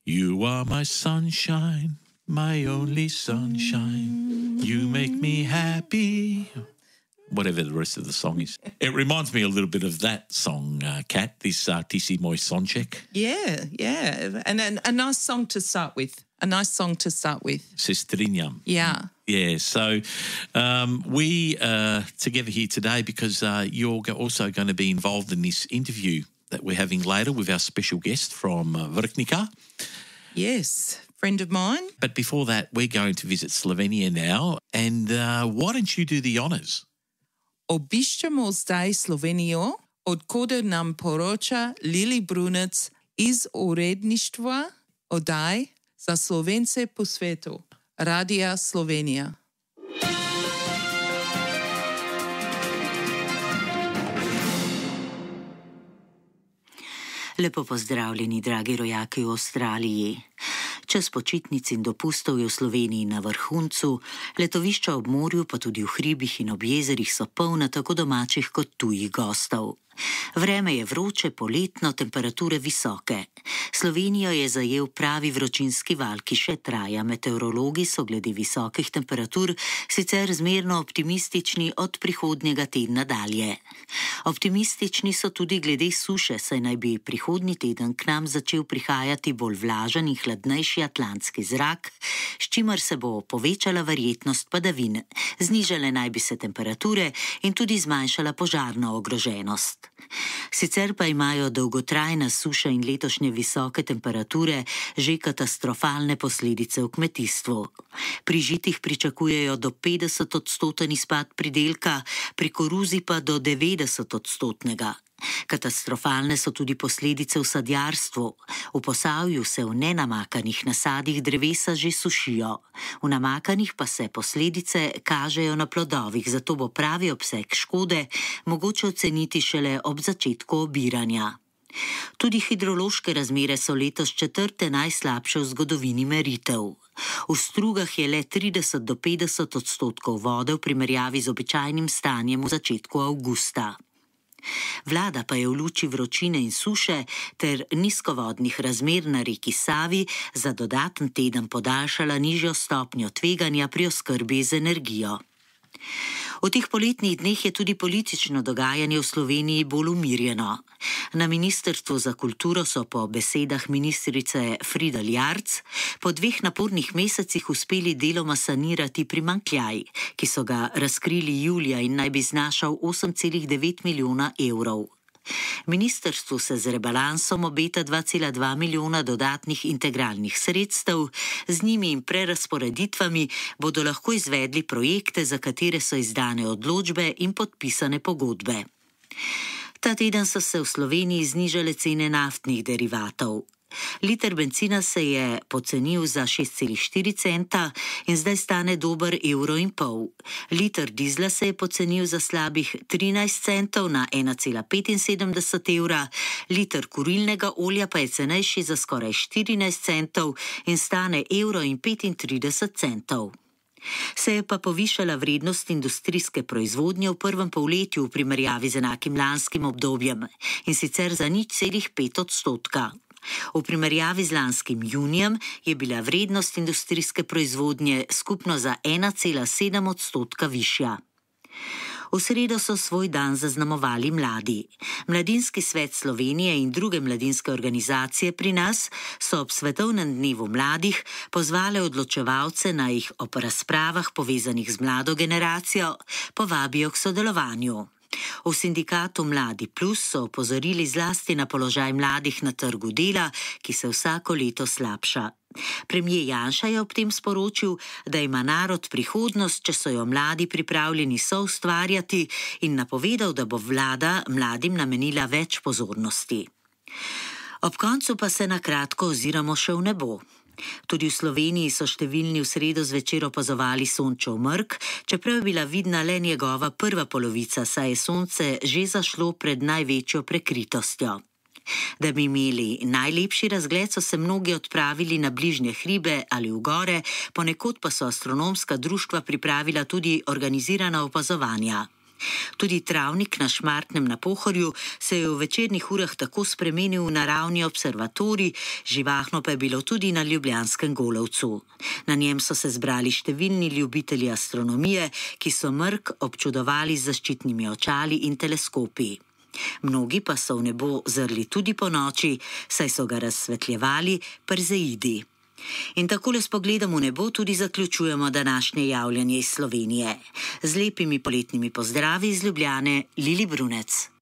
You are my sunshine, my only sunshine. You make me happy. Whatever the rest of the song is. It reminds me a little bit of that song, Kat, this Ti si moj sonček. Yeah. And a nice song to start with. Se strinjam. Yeah. Yeah, so we are together here today because you're also going to be involved in this interview that we're having later with our special guest from Vrhnika. Yes, friend of mine. But before that, we're going to visit Slovenia now. And why don't you do the honours? Obiščemo zdaj Slovenijo, od koder nam poroča Lili Brunec iz uredništva oddaj za Slovence po svetu, Radia Slovenija. Lepo pozdravljeni, dragi rojaki v Avstraliji. Čas počitnic in dopustov je v Sloveniji na vrhuncu, letovišča ob morju pa tudi v hribih in ob jezerih so polna tako domačih kot tujih gostov. Vreme je vroče, poletno, temperature visoke. Slovenijo je zajel pravi vročinski val, ki še traja. Meteorologi so glede visokih temperatur sicer zmerno optimistični od prihodnjega tedna dalje. Optimistični so tudi glede suše, saj naj bi prihodnji teden k nam začel prihajati bolj vlažen in hladnejši atlantski zrak, s čimer se bo povečala verjetnost padavin, znižale naj bi se temperature in tudi zmanjšala požarna ogroženost. Sicer pa imajo dolgotrajna suša in letošnje visoke temperature že katastrofalne posledice v kmetijstvu. Pri žitih pričakujejo do 50% izpad pridelka, pri koruzi pa do 90%. Katastrofalne so tudi posledice v sadjarstvu. V Posavju se v nenamakanih nasadih drevesa že sušijo. V namakanih pa se posledice kažejo na plodovih, zato bo pravi obseg škode mogoče oceniti šele ob začetku obiranja. Tudi hidrološke razmere so letos četrte najslabše v zgodovini meritev. V strugah je le 30 do 50% vode v primerjavi z običajnim stanjem v začetku avgusta. Vlada pa je v luči vročine in suše ter nizkovodnih razmer na reki Savi za dodaten teden podaljšala nižjo stopnjo tveganja pri oskrbi z energijo. V teh poletnih dneh je tudi politično dogajanje v Sloveniji bolj umirjeno. Na Ministrstvu za kulturo so po besedah ministrice Fridel Jarc po 2 napornih mesecih uspeli deloma sanirati primanjkljaj, ki so ga razkrili julija in naj bi znašal 8,9 milijona evrov. Ministrstvu se z rebalansom obeta 2,2 milijona dodatnih integralnih sredstev, z njimi in prerazporeditvami bodo lahko izvedli projekte, za katere so izdane odločbe in podpisane pogodbe. Ta teden so se v Sloveniji znižale cene naftnih derivatov. Liter bencina se je pocenil za 6,4 centa in zdaj stane dober €1,5. Liter dizla se je pocenil za slabih 13 centov na 1,75 evra, liter kurilnega olja pa je cenejši za skoraj 14 centov in stane €1,35. Se je pa povišala vrednost industrijske proizvodnje v prvem polletju v primerjavi z enakim lanskim obdobjem in sicer za 0,5%. V primerjavi z lanskim junijem je bila vrednost industrijske proizvodnje skupno za 1,7% višja. V sredo so svoj dan zaznamovali mladi. Mladinski svet Slovenije in druge mladinske organizacije pri nas so ob svetovnem dnevu mladih pozvale odločevalce, naj jih ob razpravah povezanih z mlado generacijo povabijo k sodelovanju. V sindikatu Mladi Plus so opozorili zlasti na položaj mladih na trgu dela, ki se vsako leto slabša. Premier Janša je ob tem sporočil, da ima narod prihodnost, če so jo mladi pripravljeni soustvarjati, in napovedal, da bo vlada mladim namenila več pozornosti. Ob koncu pa se na kratko oziramo še v nebo. Tudi v Sloveniji so številni v sredo zvečer opazovali sončev mrk, čeprav je bila vidna le njegova prva polovica, saj je sonce že zašlo pred največjo prekritostjo. Da bi imeli najlepši razgled, so se mnogi odpravili na bližnje hribe ali v gore, ponekod pa so astronomska društva pripravila tudi organizirana opazovanja. Tudi travnik na Šmartnem na Pohorju se je v večernih urah tako spremenil v naravni observatorij, živahno pa je bilo tudi na Ljubljanskem Golovcu. Na njem so se zbrali številni ljubitelji astronomije, ki so mrk občudovali z zaščitnimi očali in teleskopi. Mnogi pa so v nebo zrli tudi po noči, saj so ga razsvetljevali perzeidi. In takole s pogledom v nebo tudi zaključujemo današnje javljanje iz Slovenije. Z lepimi poletnimi pozdravi iz Ljubljane, Lili Brunec.